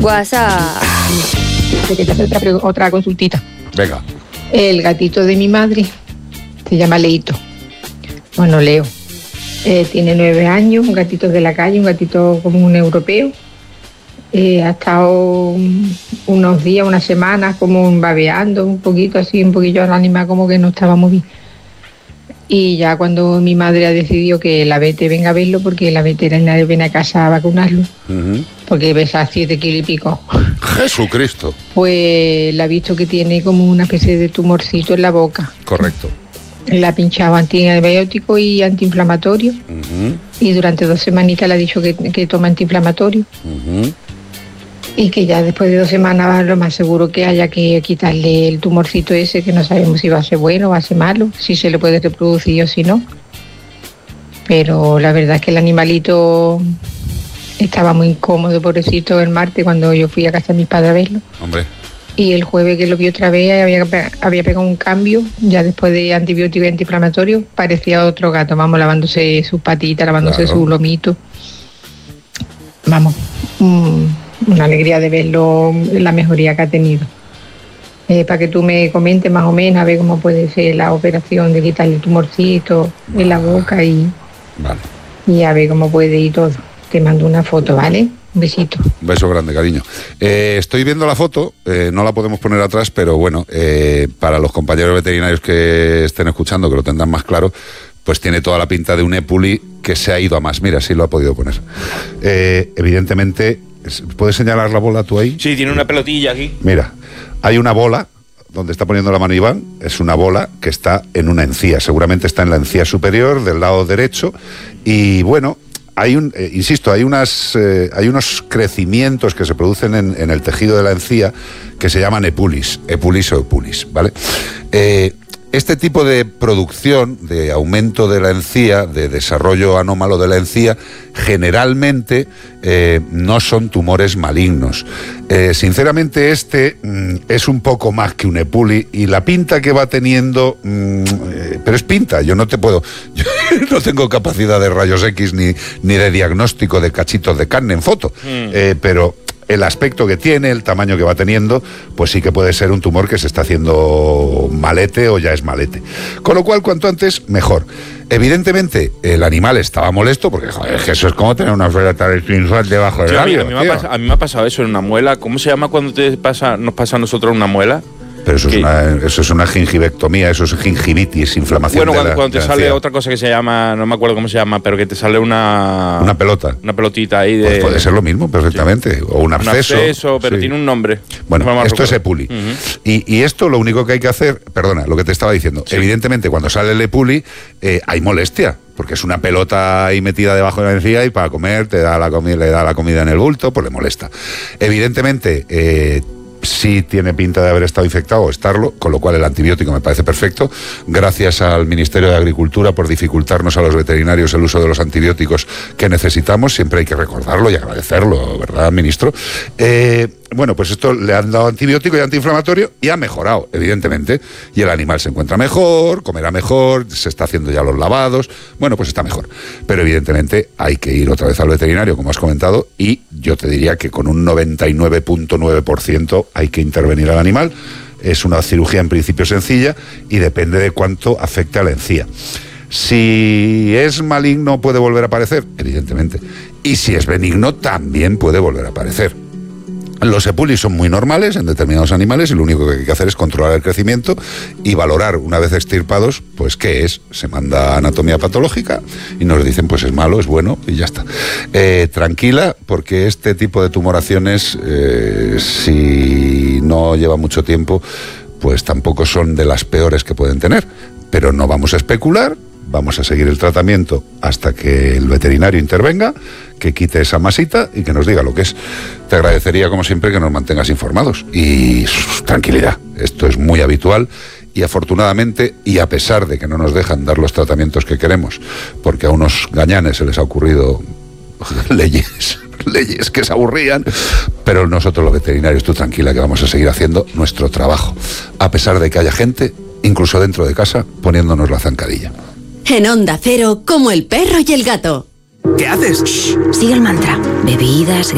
WhatsApp. Te quería hacer otra consultita. Venga. El gatito de mi madre se llama Leito. Bueno, Leo. Tiene 9 años, un gatito de la calle, un gatito como un europeo. Ha estado unos días, unas semanas, como babeando un poquito, así, un poquillo al animal, como que no estaba muy bien. Y ya cuando mi madre ha decidido que la Vete venga a verlo, porque la veterinaria viene a casa a vacunarlo, porque pesa 7 kilos y pico. Jesucristo. Pues la ha visto que tiene como una especie de tumorcito en la boca. Correcto. Le ha pinchado antibiótico y antiinflamatorio. Y durante 2 semanitas le ha dicho que toma antiinflamatorio. Y que ya después de 2 semanas lo más seguro que haya que quitarle el tumorcito ese, que no sabemos si va a ser bueno o va a ser malo, si se le puede reproducir o si no. Pero la verdad es que el animalito estaba muy incómodo, pobrecito, el martes cuando yo fui a casa de mis padres a verlo. Hombre. Y el jueves que lo vi otra vez había pegado un cambio, ya después de antibiótico y antiinflamatorio, parecía otro gato, vamos, lavándose sus patitas, lavándose su lomito. Vamos, una alegría de verlo, la mejoría que ha tenido. Para que tú me comentes más o menos, a ver cómo puede ser la operación de quitarle el tumorcito en la boca y a ver cómo puede ir todo. Te mando una foto, ¿vale? Un besito. Un beso grande, cariño. Estoy viendo la foto, no la podemos poner atrás, pero bueno, para los compañeros veterinarios que estén escuchando, que lo tendrán más claro, pues tiene toda la pinta de un épuli que se ha ido a más. Mira, sí lo ha podido poner. Evidentemente, ¿puedes señalar la bola tú ahí? Sí, tiene una pelotilla aquí. Mira, hay una bola, donde está poniendo la mano Iván, es una bola que está en una encía. Seguramente está en la encía superior, del lado derecho, y bueno, hay hay unos crecimientos que se producen en el tejido de la encía que se llaman epulis o epulis, ¿vale? Este tipo de producción, de aumento de la encía, de desarrollo anómalo de la encía, generalmente no son tumores malignos. Sinceramente es un poco más que un epuli y la pinta que va teniendo, pero es pinta, yo no tengo capacidad de rayos X ni de diagnóstico de cachitos de carne en foto, pero el aspecto que tiene, el tamaño que va teniendo, pues sí que puede ser un tumor que se está haciendo malete o ya es malete. Con lo cual, cuanto antes, mejor. Evidentemente, el animal estaba molesto porque, joder, que eso es como tener una floreta de cristal debajo del labio. A mí me ha pasado eso en una muela. ¿Cómo se llama cuando nos pasa a nosotros una muela? Pero eso es una gingivectomía, eso es gingivitis, inflamación. Bueno, cuando te sale otra cosa que se llama, no me acuerdo cómo se llama, pero que te sale una pelota. Una pelotita ahí de. Pues puede ser lo mismo, perfectamente. Sí. O un absceso. Un absceso, pero tiene un nombre. Bueno, esto es epuli. Y esto lo único que hay que hacer, perdona, lo que te estaba diciendo, evidentemente cuando sale el epuli hay molestia. Porque es una pelota ahí metida debajo de la encía y para comer le da la comida en el bulto, pues le molesta. Evidentemente, sí tiene pinta de haber estado infectado o estarlo, con lo cual el antibiótico me parece perfecto. Gracias al Ministerio de Agricultura por dificultarnos a los veterinarios el uso de los antibióticos que necesitamos. Siempre hay que recordarlo y agradecerlo, ¿verdad, ministro? Bueno, pues esto le han dado antibiótico y antiinflamatorio y ha mejorado, evidentemente. Y el animal se encuentra mejor, comerá mejor, se está haciendo ya los lavados. Bueno, pues está mejor. Pero evidentemente hay que ir otra vez al veterinario, como has comentado, y yo te diría que con un 99.9% hay que intervenir al animal. Es una cirugía en principio sencilla y depende de cuánto afecte a la encía. Si es maligno puede volver a aparecer, evidentemente. Y si es benigno también puede volver a aparecer. Los epulis son muy normales en determinados animales y lo único que hay que hacer es controlar el crecimiento y valorar, una vez extirpados, pues qué es. Se manda a anatomía patológica y nos dicen pues es malo, es bueno y ya está. Tranquila, porque este tipo de tumoraciones, si no lleva mucho tiempo, pues tampoco son de las peores que pueden tener. Pero no vamos a especular. Vamos a seguir el tratamiento hasta que el veterinario intervenga, que quite esa masita y que nos diga lo que es. Te agradecería, como siempre, que nos mantengas informados. Y tranquilidad, esto es muy habitual y afortunadamente, y a pesar de que no nos dejan dar los tratamientos que queremos, porque a unos gañanes se les ha ocurrido leyes que se aburrían, pero nosotros los veterinarios, tú tranquila, que vamos a seguir haciendo nuestro trabajo, a pesar de que haya gente, incluso dentro de casa, poniéndonos la zancadilla. En Onda Cero, como el perro y el gato. ¿Qué haces? Shh, sigue el mantra. Bebidas,